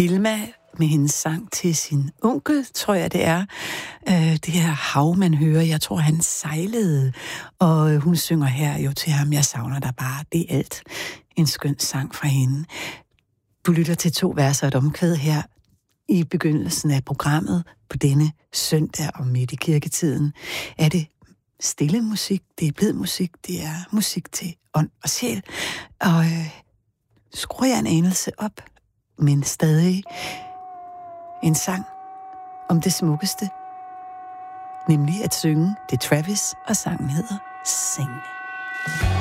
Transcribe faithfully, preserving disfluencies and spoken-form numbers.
Hilma med hendes sang til sin onkel, tror jeg det er. Øh, det her hav, man hører, jeg tror han sejlede, og hun synger her jo til ham, jeg savner dig bare, det er alt. En skøn sang fra hende. Du lytter til to verser og et omkvæd her i begyndelsen af programmet på denne søndag og midt i kirketiden. Er det stille musik, det er blid musik, det er musik til ånd og sjæl, og øh, skruer jeg en anelse op, men stadig en sang om det smukkeste, nemlig at synge. Det er Travis, og sangen hedder Sing.